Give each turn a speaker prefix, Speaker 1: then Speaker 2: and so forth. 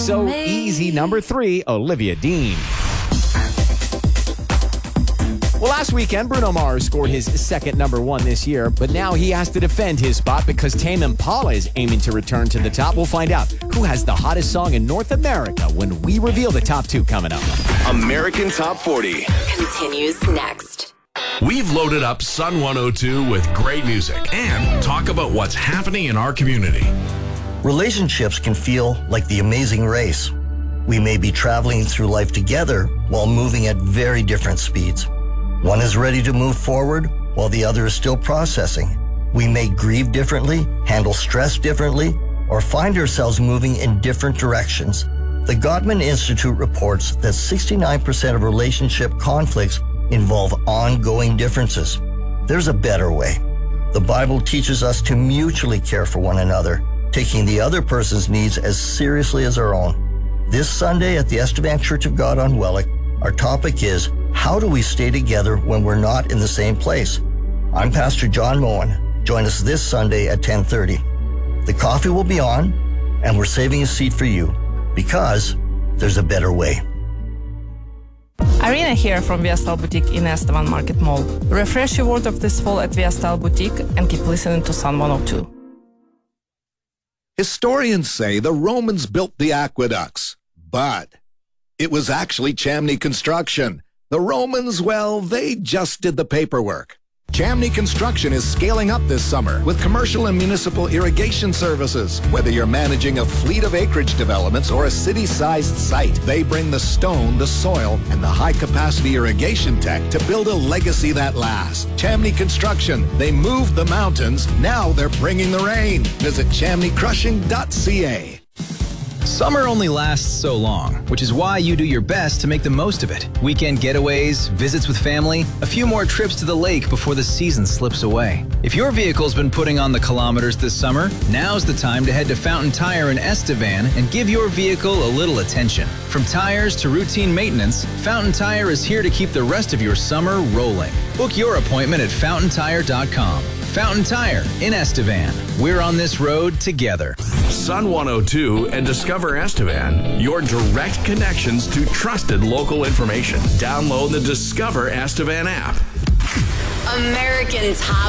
Speaker 1: So Easy, number 3, Olivia Dean. Well, last weekend, Bruno Mars scored his second number 1 this year, but now he has to defend his spot because Tame Impala is aiming to return to the top. We'll find out who has the hottest song in North America when we reveal the top 2 coming up.
Speaker 2: American Top 40
Speaker 3: continues next.
Speaker 4: We've loaded up Sun 102 with great music and talk about what's happening in our community.
Speaker 5: Relationships can feel like the amazing race. We may be traveling through life together while moving at very different speeds. One is ready to move forward while the other is still processing. We may grieve differently, handle stress differently, or find ourselves moving in different directions. The Gottman Institute reports that 69% of relationship conflicts involve ongoing differences. There's a better way. The Bible teaches us to mutually care for one another, taking the other person's needs as seriously as our own. This Sunday at the Estevan Church of God on Wellick, our topic is, how do we stay together when we're not in the same place? I'm Pastor John Moen. Join us this Sunday at 10:30. The coffee will be on, and we're saving a seat for you, because there's a better way.
Speaker 6: Irina here from Viastal Boutique in Estevan Market Mall. Refresh your wardrobe this fall at Viastal Boutique and keep listening to Sun 102.
Speaker 7: Historians say the Romans built the aqueducts, but it was actually Chamney Construction. The Romans, well, they just did the paperwork. Chamney Construction is scaling up this summer with commercial and municipal irrigation services. Whether you're managing a fleet of acreage developments or a city-sized site, they bring the stone, the soil, and the high-capacity irrigation tech to build a legacy that lasts. Chamney Construction, they moved the mountains, now they're bringing the rain. Visit chamneycrushing.ca.
Speaker 8: Summer only lasts so long, which is why you do your best to make the most of it. Weekend getaways, visits with family, a few more trips to the lake before the season slips away. If your vehicle's been putting on the kilometers this summer, now's the time to head to Fountain Tire in Estevan and give your vehicle a little attention. From tires to routine maintenance, Fountain Tire is here to keep the rest of your summer rolling. Book your appointment at fountaintire.com. Fountain Tire in Estevan. We're on this road together.
Speaker 4: Sun 102 and Discover Estevan, your direct connections to trusted local information. Download the Discover Estevan app.
Speaker 3: American Top